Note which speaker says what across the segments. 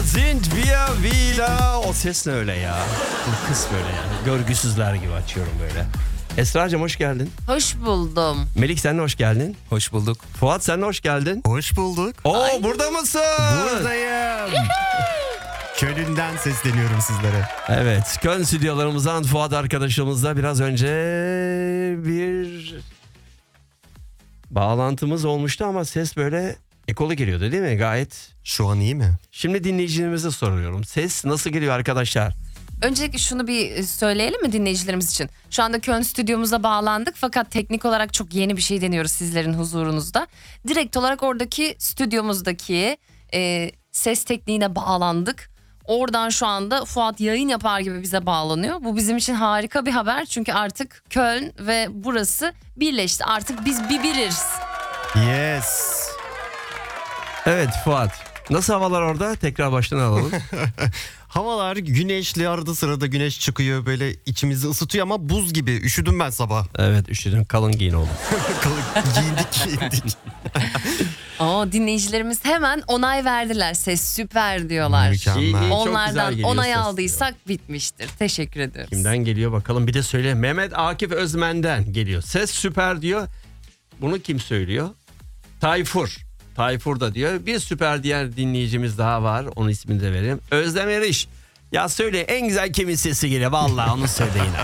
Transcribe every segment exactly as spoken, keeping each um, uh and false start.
Speaker 1: Sind wir wieder. O ses ne öyle ya? Bu kız böyle yani. Görgüsüzler gibi açıyorum böyle. Esra'cığım hoş geldin.
Speaker 2: Hoş buldum.
Speaker 1: Melik sen de hoş geldin.
Speaker 3: Hoş bulduk.
Speaker 1: Fuat sen de hoş geldin.
Speaker 3: Hoş bulduk.
Speaker 1: Oo Ay. Burada mısın?
Speaker 3: Buradayım. Köln'den sesleniyorum sizlere.
Speaker 1: Evet, Köln stüdyolarımızdan Fuat arkadaşımızla biraz önce bir bağlantımız olmuştu ama ses böyle ekolu geliyordu değil mi? Gayet.
Speaker 3: Şu an iyi mi?
Speaker 1: Şimdi dinleyicilerimize soruyorum. Ses nasıl geliyor arkadaşlar?
Speaker 2: Öncelikle şunu bir söyleyelim mi dinleyicilerimiz için? Şu anda Köln stüdyomuza bağlandık fakat teknik olarak çok yeni bir şey deniyoruz sizlerin huzurunuzda. Direkt olarak oradaki stüdyomuzdaki e, ses tekniğine bağlandık. Oradan şu anda Fuat yayın yapar gibi bize bağlanıyor. Bu bizim için harika bir haber çünkü artık Köln ve burası birleşti. Artık biz bir biriz.
Speaker 3: Yes.
Speaker 1: Evet Fuat. Nasıl havalar orada? Tekrar baştan alalım.
Speaker 3: Havalar güneşli, arada sırada güneş çıkıyor, böyle içimizi ısıtıyor ama buz gibi. Üşüdüm ben sabah.
Speaker 1: Evet üşüdüm, kalın giyin oğlum.
Speaker 3: Kalın giyindik giyindik.
Speaker 2: Aa, dinleyicilerimiz hemen onay verdiler. Ses süper diyorlar.
Speaker 3: Mükemmel.
Speaker 1: İyi, iyi, çok güzel
Speaker 2: Onlardan
Speaker 1: geliyor
Speaker 2: onay
Speaker 1: ses
Speaker 2: aldıysak bitmiştir. Teşekkür ediyoruz.
Speaker 1: Kimden geliyor bakalım, bir de söyle. Mehmet Akif Özmen'den geliyor. Ses süper diyor. Bunu kim söylüyor? Tayfur. Tayfur da diyor. Bir süper diğer dinleyicimiz daha var. Onun ismini de vereyim. Özlem Eriş. Ya söyle, en güzel kimin sesi geliyor? Vallahi onu söyle yine.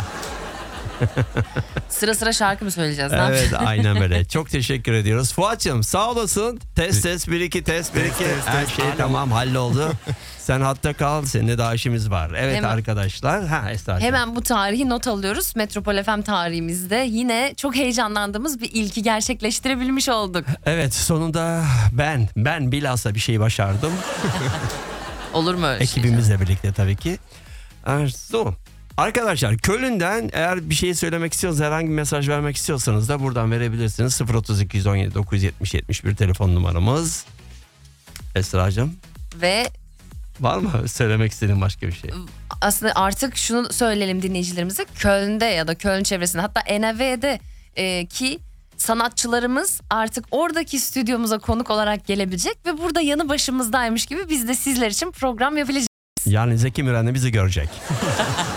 Speaker 2: Sıra sıra şarkı mı söyleyeceğiz? Ne
Speaker 1: Evet
Speaker 2: yapacağız?
Speaker 1: aynen böyle. Çok teşekkür ediyoruz. Fuat'cığım sağ olasın. Test test bir iki test bir iki.
Speaker 3: test,
Speaker 1: Her
Speaker 3: test,
Speaker 1: şey
Speaker 3: alo.
Speaker 1: tamam halloldu. Sen hatta kal. Seninle daha işimiz var. Evet
Speaker 2: Hemen-
Speaker 1: arkadaşlar. Ha Esra'cığım.
Speaker 2: Hemen bu tarihi not alıyoruz. Metropol F M tarihimizde yine çok heyecanlandığımız bir ilki gerçekleştirebilmiş olduk.
Speaker 1: Evet sonunda ben ben bilhassa bir şey başardım.
Speaker 2: Olur mu öyle şey?
Speaker 1: Ekibimizle birlikte tabii ki. Arzu. Arkadaşlar Köln'den eğer bir şey söylemek istiyorsanız, herhangi bir mesaj vermek istiyorsanız da buradan verebilirsiniz. sıfır otuz iki yüz on yedi dokuz yüz yetmiş yetmiş bir telefon numaramız. Esra'cığım
Speaker 2: Ve
Speaker 1: var mı söylemek istediğin başka bir şey?
Speaker 2: aslında artık şunu söyleyelim dinleyicilerimize. Köln'de ya da Köln çevresinde, hatta N A V'de e, ki sanatçılarımız artık oradaki stüdyomuza konuk olarak gelebilecek ve burada yanı başımızdaymış gibi biz de sizler için program yapacağız.
Speaker 1: Yani Zeki Müren de bizi görecek.